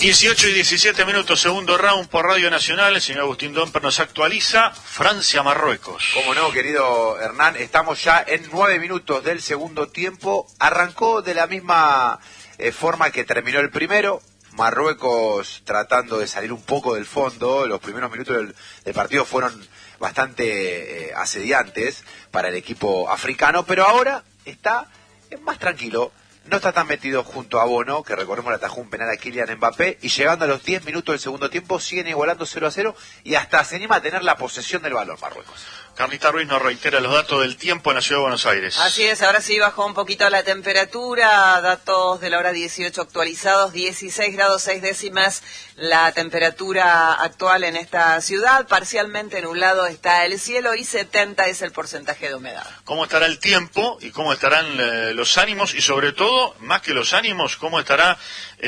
18 y 17 minutos, segundo round por Radio Nacional. El señor Agustín Domper nos actualiza Francia-Marruecos. Cómo no, querido Hernán, estamos ya en 9 minutos del segundo tiempo. Arrancó de la misma forma que terminó el primero. Marruecos tratando de salir un poco del fondo. Los primeros minutos del partido fueron bastante asediantes para el equipo africano, pero ahora está más tranquilo. No está tan metido junto a Bono, que recordemos le atajó un penal a Kylian Mbappé, y llegando a los 10 minutos del segundo tiempo siguen igualando 0-0 y hasta se anima a tener la posesión del balón Marruecos. Carlita Ruiz nos reitera los datos del tiempo en la Ciudad de Buenos Aires. Así es, ahora sí bajó un poquito la temperatura, datos de la hora 18 actualizados, 16 grados 6 décimas la temperatura actual en esta ciudad, parcialmente nublado está el cielo y 70 es el porcentaje de humedad. ¿Cómo estará el tiempo y cómo estarán los ánimos y sobre todo, más que los ánimos, cómo estará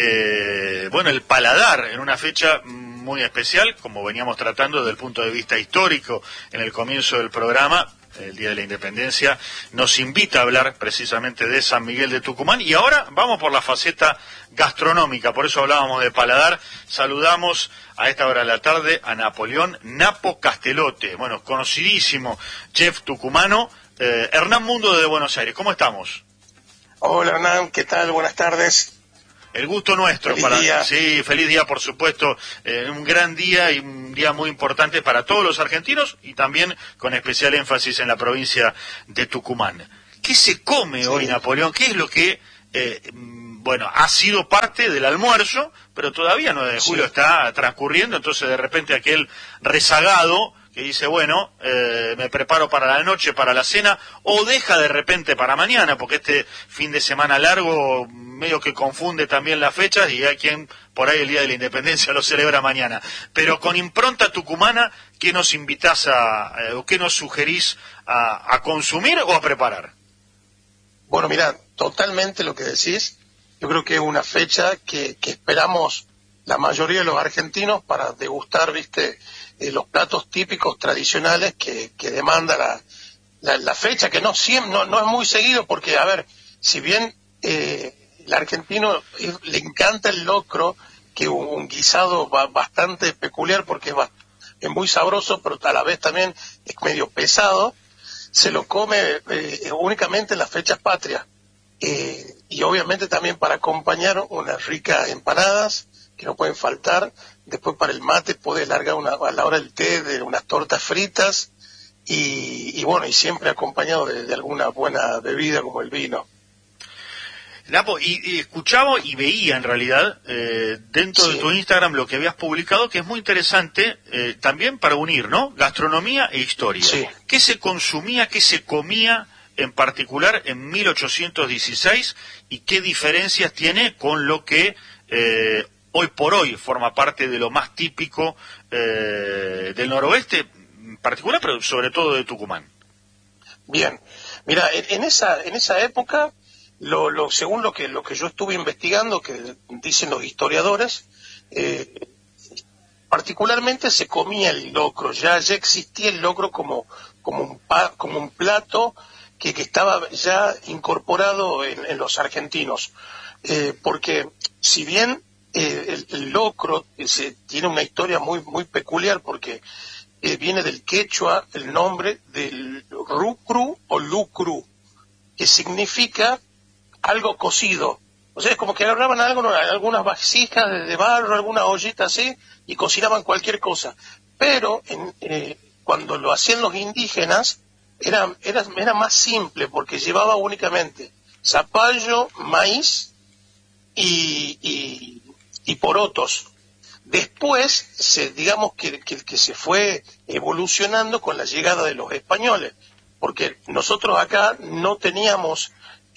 el paladar en una fecha muy especial, como veníamos tratando desde el punto de vista histórico en el comienzo del programa? El Día de la Independencia nos invita a hablar precisamente de San Miguel de Tucumán y ahora vamos por la faceta gastronómica, por eso hablábamos de paladar. Saludamos a esta hora de la tarde a Napoleón Napo Castelote, bueno, conocidísimo chef tucumano, Hernán Mundo desde Buenos Aires. ¿Cómo estamos? Hola Hernán, ¿qué tal? Buenas tardes. El gusto nuestro. Feliz día. Sí, feliz día, por supuesto. Un gran día y un día muy importante para todos los argentinos y también con especial énfasis en la provincia de Tucumán. ¿Qué se come hoy, Napoleón? ¿Qué es lo que, ha sido parte del almuerzo, pero todavía 9 de julio está transcurriendo, entonces de repente aquel rezagado que dice, me preparo para la noche, para la cena, o deja de repente para mañana, porque este fin de semana largo medio que confunde también las fechas y hay quien por ahí el Día de la Independencia lo celebra mañana. Pero con impronta tucumana, ¿qué nos invitás o qué nos sugerís a consumir o a preparar? Bueno, mira, totalmente lo que decís. Yo creo que es una fecha que esperamos la mayoría de los argentinos para degustar, los platos típicos tradicionales que demanda la fecha, que no es muy seguido, porque, si bien el argentino le encanta el locro, que es un guisado bastante peculiar porque es muy sabroso, pero a la vez también es medio pesado, se lo come únicamente en las fechas patrias. Y obviamente también para acompañar unas ricas empanadas que no pueden faltar. Después para el mate puede largar a la hora del té de unas tortas fritas y siempre acompañado de alguna buena bebida como el vino. Napo, y escuchaba y veía en realidad dentro de tu Instagram lo que habías publicado, que es muy interesante también para unir, ¿no? Gastronomía e historia. Sí. ¿Qué se consumía, qué se comía en particular en 1816 y qué diferencias tiene con lo que hoy por hoy forma parte de lo más típico del noroeste en particular, pero sobre todo de Tucumán? Bien, mira, en esa época, según lo que yo estuve investigando, que dicen los historiadores, particularmente se comía el locro, ya existía el locro como un plato que estaba ya incorporado en los argentinos, porque si bien el locro tiene una historia muy muy peculiar, porque viene del quechua el nombre del rucru o lucru, que significa algo cocido. O sea, es como que agarraban algunas vasijas de barro, alguna ollita así, y cocinaban cualquier cosa. Pero cuando lo hacían los indígenas, era más simple, porque llevaba únicamente zapallo, maíz y porotos. Después, digamos que se fue evolucionando con la llegada de los españoles, porque nosotros acá no teníamos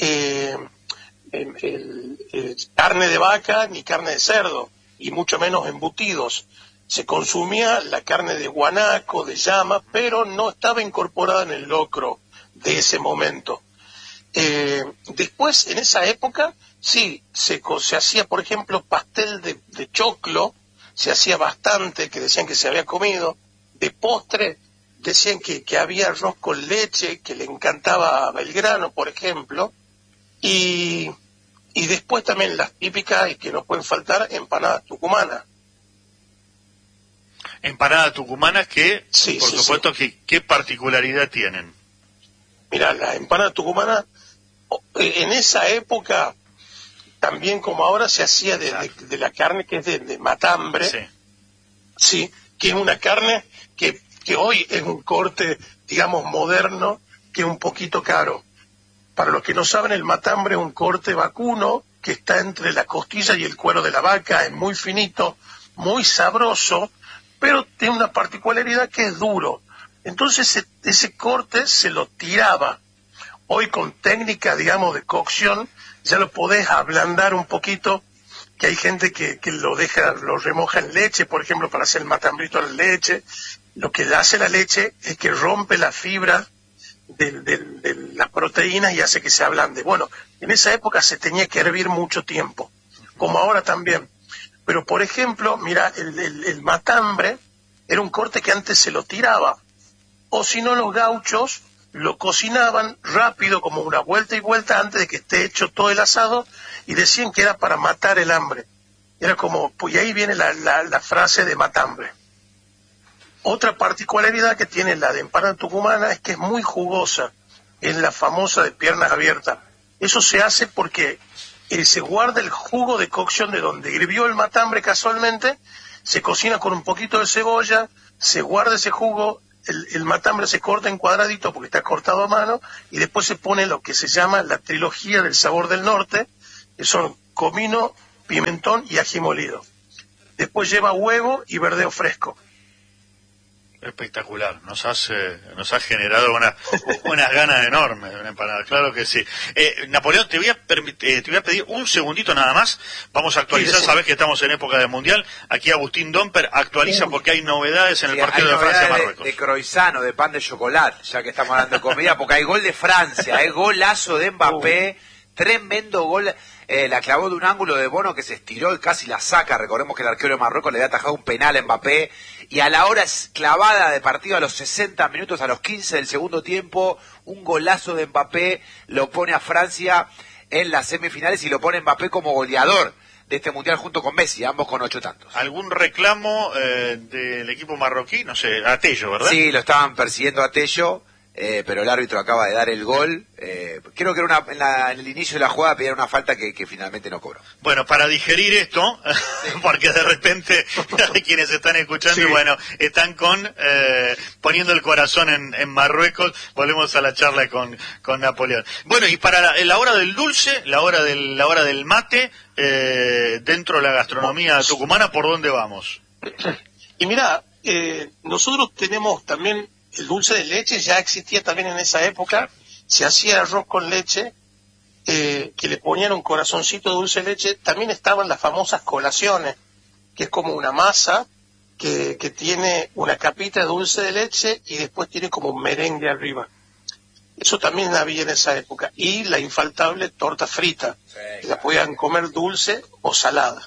carne de vaca ni carne de cerdo, y mucho menos embutidos. Se consumía la carne de guanaco, de llama, pero no estaba incorporada en el locro de ese momento. Después, en esa época, sí, se hacía, por ejemplo, pastel de choclo, se hacía bastante, que decían que se había comido. De postre, decían que había arroz con leche, que le encantaba a Belgrano, por ejemplo. Y Y después también las típicas y que no pueden faltar, empanadas tucumanas. Empanadas tucumanas que, Sí, por sí, supuesto, ¿qué particularidad tienen? Mira, la empanada tucumana, en esa época, también como ahora, se hacía de la carne que es de matambre, Sí. sí, que es una carne que hoy es un corte, digamos, moderno, que es un poquito caro. Para los que no saben, el matambre es un corte vacuno que está entre la costilla y el cuero de la vaca, es muy finito, muy sabroso, pero tiene una particularidad que es duro. Entonces ese corte se lo tiraba. Hoy con técnica, digamos, de cocción, ya lo podés ablandar un poquito, que hay gente que lo remoja en leche, por ejemplo, para hacer el matambrito en leche. Lo que hace la leche es que rompe la fibra de las proteínas y hace que se ablande. Bueno, en esa época se tenía que hervir mucho tiempo, como ahora también. Pero, por ejemplo, mira, el matambre era un corte que antes se lo tiraba, o si no, los gauchos lo cocinaban rápido, como una vuelta y vuelta antes de que esté hecho todo el asado, y decían que era para matar el hambre. Era como, pues ahí viene la frase de matambre. Otra particularidad que tiene la de empanada tucumana es que es muy jugosa, es la famosa de piernas abiertas. Eso se hace porque se guarda el jugo de cocción de donde hirvió el matambre casualmente, se cocina con un poquito de cebolla, se guarda ese jugo, el matambre se corta en cuadradito porque está cortado a mano, y después se pone lo que se llama la trilogía del sabor del norte, que son comino, pimentón y ají molido. Después lleva huevo y verdeo fresco. Espectacular, nos has generado unas ganas enormes de una empanada, claro que sí. Napoleón, te voy a pedir un segundito nada más, vamos a actualizar, Sí. sabes que estamos en época de Mundial, aquí Agustín Domper actualiza porque hay novedades en el Sí, partido hay de novedades Francia-Marruecos. de croissant, de pan de chocolate, ya que estamos hablando de comida, porque hay gol de Francia, golazo de Mbappé, tremendo gol. La clavó de un ángulo de Bono que se estiró y casi la saca. Recordemos que el arquero de Marruecos le había atajado un penal a Mbappé. Y a la hora clavada de partido, a los 60 minutos, a los 15 del segundo tiempo, un golazo de Mbappé lo pone a Francia en las semifinales y lo pone Mbappé como goleador de este mundial junto con Messi, ambos con 8 tantos. ¿Algún reclamo del equipo marroquí? No sé, a Tello, ¿verdad? Sí, lo estaban persiguiendo a Tello. Pero el árbitro acaba de dar el gol. Creo que era en el inicio de la jugada pedían una falta que finalmente no cobró. Bueno, para digerir esto, porque de repente hay quienes están escuchando Sí. y bueno, están poniendo el corazón en Marruecos, volvemos a la charla con Napoleón. Bueno, y para la hora del dulce, la hora del mate, dentro de la gastronomía tucumana, ¿por dónde vamos? Y mira, nosotros tenemos también el dulce de leche, ya existía también en esa época, se hacía arroz con leche, que le ponían un corazoncito de dulce de leche. También estaban las famosas colaciones, que es como una masa que tiene una capita de dulce de leche y después tiene como un merengue arriba. Eso también había en esa época. Y la infaltable torta frita, que la podían comer dulce o salada.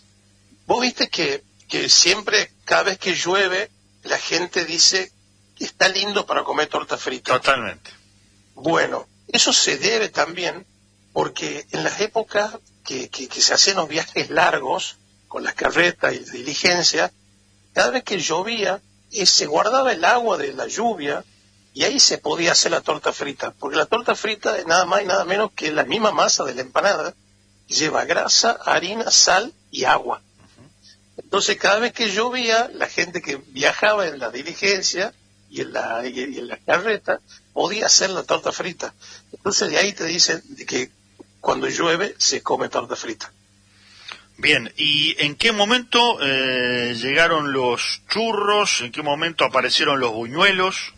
Vos viste que siempre, cada vez que llueve, la gente dice que está lindo para comer torta frita. Totalmente. Bueno, eso se debe también porque en las épocas que se hacían los viajes largos, con las carretas y diligencias, cada vez que llovía, se guardaba el agua de la lluvia y ahí se podía hacer la torta frita, porque la torta frita es nada más y nada menos que la misma masa de la empanada, lleva grasa, harina, sal y agua. Entonces cada vez que llovía, la gente que viajaba en la diligencia y en la carreta podía hacer la torta frita. Entonces de ahí te dicen de que cuando llueve se come torta frita. Bien, ¿y en qué momento llegaron los churros? ¿En qué momento aparecieron los buñuelos?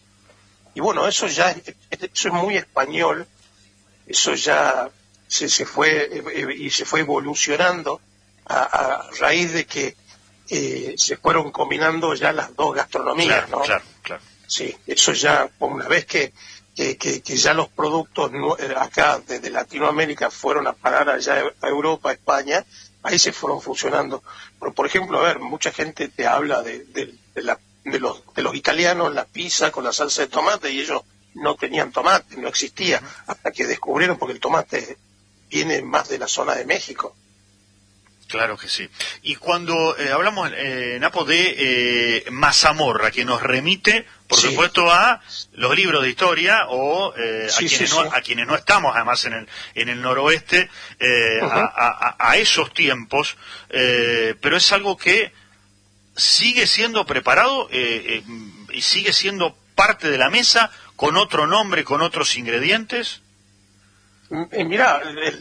Y bueno, eso es muy español, eso ya se fue evolucionando a raíz de que se fueron combinando ya las dos gastronomías, Claro, ¿no? claro. Sí, eso ya, una vez que ya los productos acá desde Latinoamérica fueron a parar allá a Europa, a España, ahí se fueron fusionando. Pero, por ejemplo, a ver, mucha gente te habla de los italianos, la pizza con la salsa de tomate, y ellos no tenían tomate, no existía, hasta que descubrieron, porque el tomate viene más de la zona de México. Claro que sí. Y cuando hablamos, Napo, de mazamorra, que nos remite, por supuesto, a los libros de historia o a quienes no estamos, además, en el noroeste, a esos tiempos, pero es algo que sigue siendo preparado y sigue siendo parte de la mesa con otro nombre, con otros ingredientes. Mira,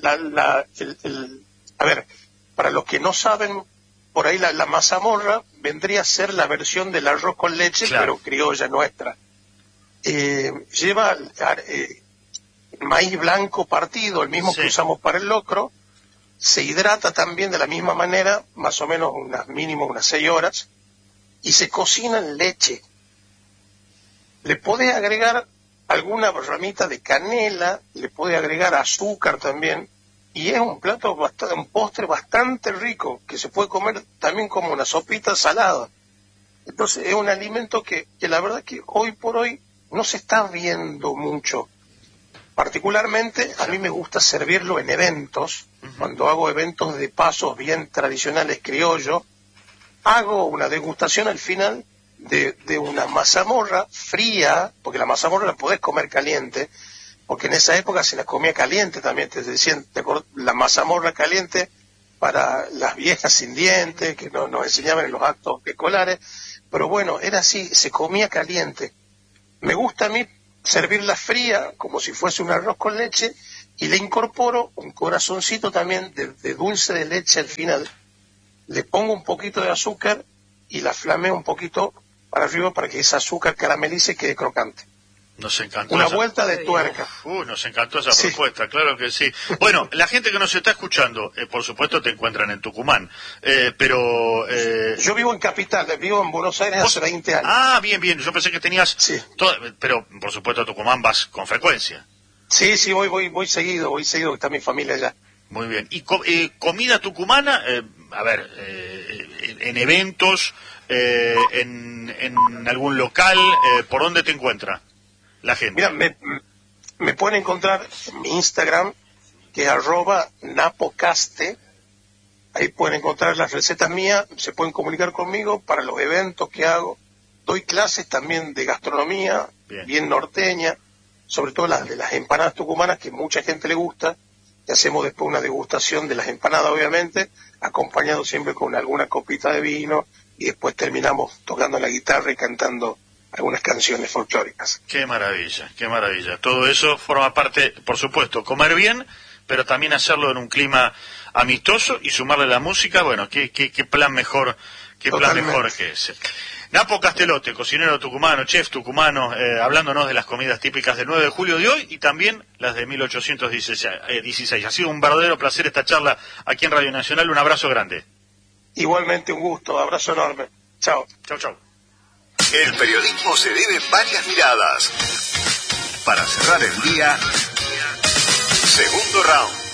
a ver, para los que no saben, por ahí la mazamorra vendría a ser la versión del arroz con leche, pero criolla nuestra. Lleva maíz blanco partido, el mismo que usamos para el locro. Se hidrata también de la misma manera, más o menos mínimo unas 6 horas, y se cocina en leche. Le podés agregar alguna ramita de canela, le podés agregar azúcar también, y es un un postre bastante rico, que se puede comer también como una sopita salada. Entonces es un alimento que la verdad que hoy por hoy no se está viendo mucho. Particularmente a mí me gusta servirlo en eventos. Cuando hago eventos de pasos bien tradicionales criollos, hago una degustación al final de una mazamorra fría, porque la mazamorra la podés comer caliente, porque en esa época se la comía caliente también, te decían, la mazamorra caliente para las viejas sin dientes, que nos enseñaban en los actos escolares, pero bueno, era así, se comía caliente. Me gusta a mí servirla fría, como si fuese un arroz con leche, y le incorporo un corazoncito también de dulce de leche al final. Le pongo un poquito de azúcar y la flameo un poquito para arriba para que ese azúcar caramelice y quede crocante. Nos encantó una vuelta de tuerca. Nos encantó esa propuesta, claro que sí. Bueno, la gente que nos está escuchando, por supuesto te encuentran en Tucumán, pero... Yo vivo en Capital, vivo en Buenos Aires hace 20 años. Ah, bien, yo pensé que tenías... pero por supuesto a Tucumán vas con frecuencia. Sí, voy seguido, que está mi familia allá. Muy bien. ¿Y comida tucumana? En eventos, en algún local, ¿por dónde te encuentra la gente? Mira, me pueden encontrar en mi Instagram, que es @napocaste. Ahí pueden encontrar las recetas mías, se pueden comunicar conmigo para los eventos que hago. Doy clases también de gastronomía, bien norteña, sobre todo las de las empanadas tucumanas, que mucha gente le gusta. Y hacemos después una degustación de las empanadas, obviamente, acompañado siempre con alguna copita de vino, y después terminamos tocando la guitarra y cantando algunas canciones folclóricas. Qué maravilla, qué maravilla. Todo eso forma parte, por supuesto, comer bien, pero también hacerlo en un clima amistoso y sumarle la música. Bueno, qué plan mejor, plan mejor que ese. Napo Castelote, cocinero tucumano, chef tucumano, hablándonos de las comidas típicas del 9 de julio de hoy y también las de 1816. Ha sido un verdadero placer esta charla aquí en Radio Nacional. Un abrazo grande. Igualmente un gusto, abrazo enorme. Chao. Chao. El periodismo se vive en varias miradas. Para cerrar el día, segundo round.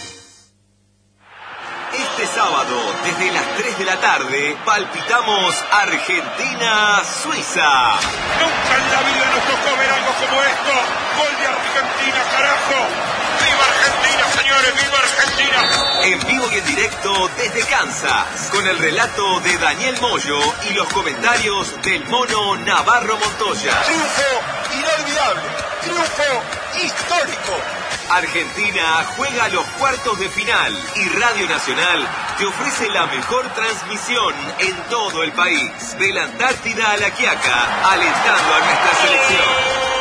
Este sábado, desde las 3 de la tarde, palpitamos Argentina-Suiza. Nunca en la vida nos tocó ver algo como esto. Gol de Argentina, carajo. ¡Viva Argentina, señores! ¡Viva Argentina! En vivo y en directo desde Kansas, con el relato de Daniel Moyo y los comentarios del mono Navarro Montoya. Triunfo inolvidable, triunfo histórico. Argentina juega a los cuartos de final y Radio Nacional te ofrece la mejor transmisión en todo el país. De la Antártida a La Quiaca, alentando a nuestra selección.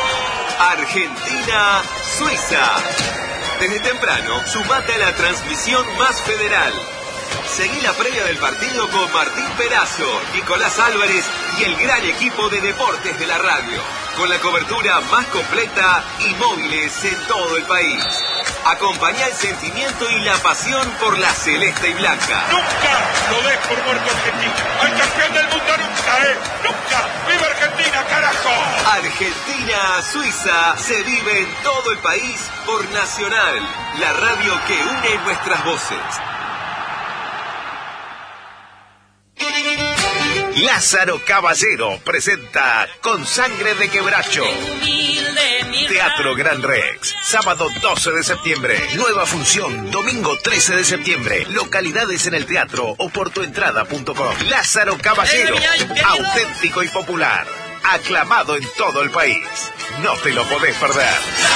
Argentina-Suiza. Desde temprano, sumate a la transmisión más federal. Seguí la previa del partido con Martín Perazo, Nicolás Álvarez y el gran equipo de deportes de la radio, con la cobertura más completa y móviles en todo el país. Acompañá el sentimiento y la pasión por la celeste y blanca. Nunca lo des por muerto Argentina. Al campeón del mundo nunca, nunca. ¡Viva Argentina, carajo! Argentina-Suiza se vive en todo el país por Nacional, la radio que une nuestras voces. Lázaro Caballero presenta Con Sangre de Quebracho. Humilde Teatro Gran Rex, sábado 12 de septiembre. Nueva función, domingo 13 de septiembre. Localidades en el teatro o por tuentrada.com. Lázaro Caballero, auténtico y popular. Aclamado en todo el país. No te lo podés perder.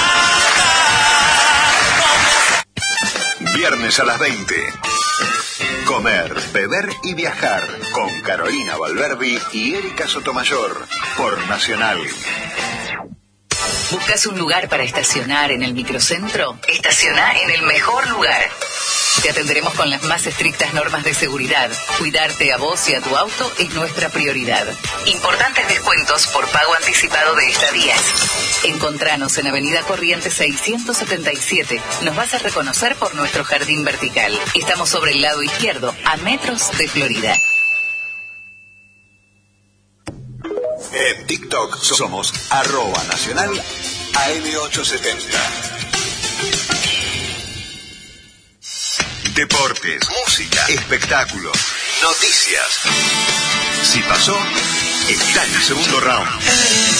Viernes a las 20. Comer, beber y viajar con Carolina Valverdi y Erika Sotomayor por Nacional. ¿Buscas un lugar para estacionar en el microcentro? Estaciona en el mejor lugar. Te atenderemos con las más estrictas normas de seguridad. Cuidarte a vos y a tu auto es nuestra prioridad. Importantes descuentos por pago anticipado de estadías. Encontranos en Avenida Corrientes 677. Nos vas a reconocer por nuestro jardín vertical. Estamos sobre el lado izquierdo, a metros de Florida. En TikTok somos @nacional AM870. Deportes, música, espectáculos, noticias. Si pasó, está en el segundo round.